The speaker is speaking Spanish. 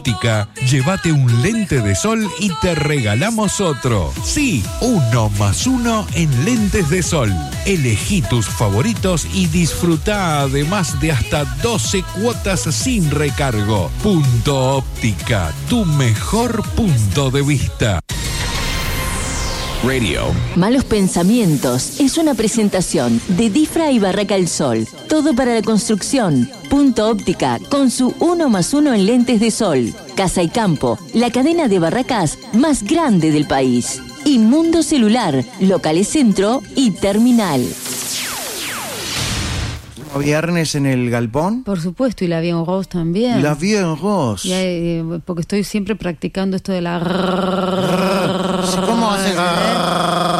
Óptica, llévate un lente de sol y te regalamos otro. Sí, 1+1 en lentes de sol. Elegí tus favoritos y disfruta además de hasta 12 cuotas sin recargo. Punto Óptica, tu mejor punto de vista. Radio. Malos Pensamientos es una presentación de Difra y Barraca El Sol. Todo para la construcción. Punto Óptica, con su 1+1 en lentes de sol. Casa y Campo, la cadena de barracas más grande del país. Y Mundo Celular, locales centro y terminal. Viernes en el Galpón. Por supuesto, y la Vie en Rose también. La Vie en Rose. Porque estoy siempre practicando esto de la... ¿Cómo hace?